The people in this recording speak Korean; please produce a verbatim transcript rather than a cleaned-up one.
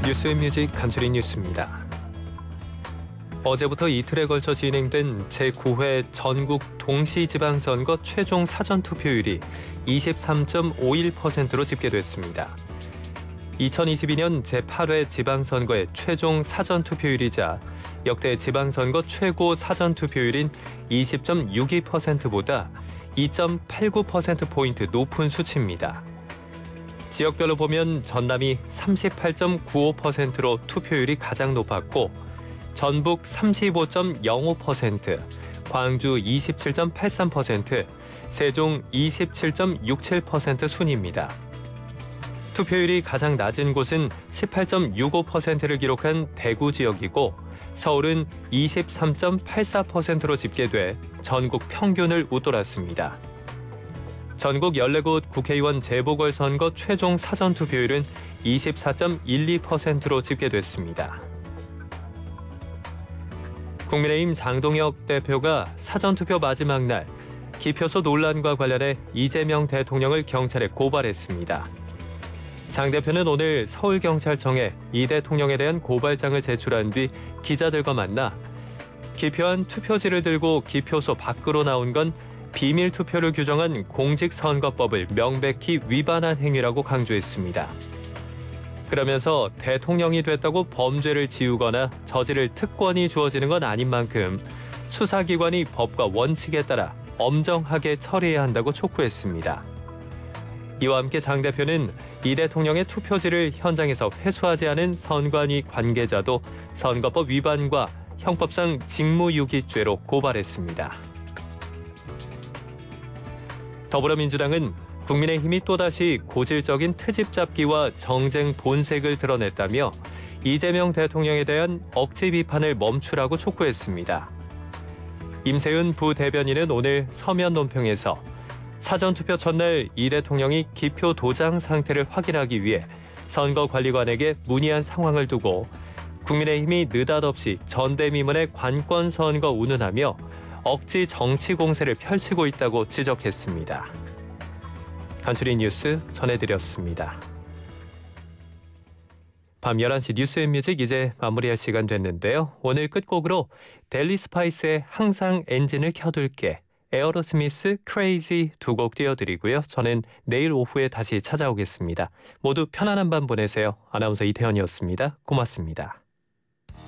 뉴스앤뮤직 간추린 뉴스입니다. 어제부터 이틀에 걸쳐 진행된 제구 회 전국 동시지방선거 최종 사전투표율이 이십삼 점 오일 퍼센트로 집계됐습니다. 이천이십이 년 제팔 회 지방선거의 최종 사전투표율이자 역대 지방선거 최고 사전투표율인 이십 점 육이 퍼센트보다 이 점 팔구 퍼센트포인트 높은 수치입니다. 지역별로 보면 전남이 삼십팔 점 구오 퍼센트로 투표율이 가장 높았고 전북 삼십오 점 영오 퍼센트, 광주 이십칠 점 팔삼 퍼센트, 세종 이십칠 점 육칠 퍼센트 순입니다. 투표율이 가장 낮은 곳은 십팔 점 육오 퍼센트를 기록한 대구 지역이고 서울은 이십삼 점 팔사 퍼센트로 집계돼 전국 평균을 웃돌았습니다. 전국 열네 곳 국회의원 재보궐선거 최종 사전투표율은 이십사 점 일이 퍼센트로 집계됐습니다. 국민의힘 장동혁 대표가 사전투표 마지막 날 기표소 논란과 관련해 이재명 대통령을 경찰에 고발했습니다. 장 대표는 오늘 서울경찰청에 이 대통령에 대한 고발장을 제출한 뒤 기자들과 만나 기표한 투표지를 들고 기표소 밖으로 나온 건 비밀 투표를 규정한 공직선거법을 명백히 위반한 행위라고 강조했습니다. 그러면서 대통령이 됐다고 범죄를 지우거나 저지를 특권이 주어지는 건 아닌 만큼 수사기관이 법과 원칙에 따라 엄정하게 처리해야 한다고 촉구했습니다. 이와 함께 장 대표는 이 대통령의 투표지를 현장에서 회수하지 않은 선관위 관계자도 선거법 위반과 형법상 직무유기죄로 고발했습니다. 더불어민주당은 국민의힘이 또다시 고질적인 트집 잡기와 정쟁 본색을 드러냈다며 이재명 대통령에 대한 억지 비판을 멈추라고 촉구했습니다. 임세은 부대변인은 오늘 서면 논평에서 사전투표 첫날 이 대통령이 기표 도장 상태를 확인하기 위해 선거관리관에게 문의한 상황을 두고 국민의힘이 느닷없이 전대미문의 관권선거 운운하며 억지 정치 공세를 펼치고 있다고 지적했습니다. 간추린 뉴스 전해드렸습니다. 밤 열한 시 뉴스앤뮤직 이제 마무리할 시간 됐는데요. 오늘 끝곡으로 델리 스파이스의 항상 엔진을 켜둘게, 에어로스미스 크레이지 두 곡 띄워드리고요. 저는 내일 오후에 다시 찾아오겠습니다. 모두 편안한 밤 보내세요. 아나운서 이태현이었습니다. 고맙습니다.